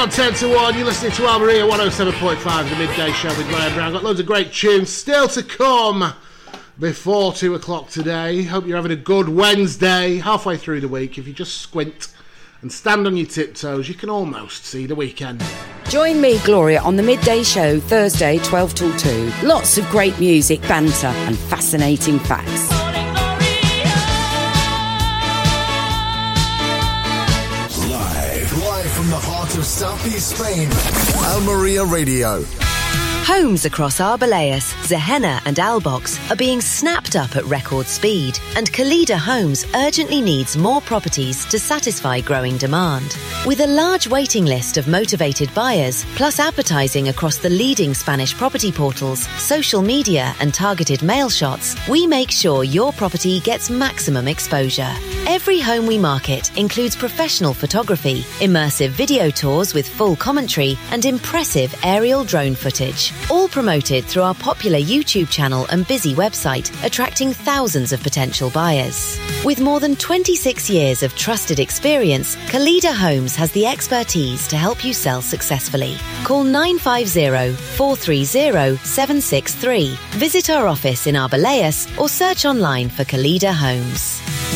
on 10 to 1. You're listening to Almeria 107.5, the midday show with Ryan Brown. Got loads of great tunes still to come before 2 o'clock today. Hope you're having a good Wednesday. Halfway through the week, if you just squint and stand on your tiptoes, you can almost see the weekend. Join me, Gloria, on the midday show Thursday 12 till 2. Lots of great music, banter and fascinating facts. Live from the heart of southeast Spain, Almeria Radio. Homes across Arbeláez, Zehenna and Albox are being snapped up at record speed, and Calida Homes urgently needs more properties to satisfy growing demand. With a large waiting list of motivated buyers, plus advertising across the leading Spanish property portals, social media and targeted mail shots, we make sure your property gets maximum exposure. Every home we market includes professional photography, immersive video tours with full commentary and impressive aerial drone footage. All promoted through our popular YouTube channel and busy website, attracting thousands of potential buyers. With more than 26 years of trusted experience, Calida Homes has the expertise to help you sell successfully. Call 950-430-763. Visit our office in Arbeláez or search online for Calida Homes.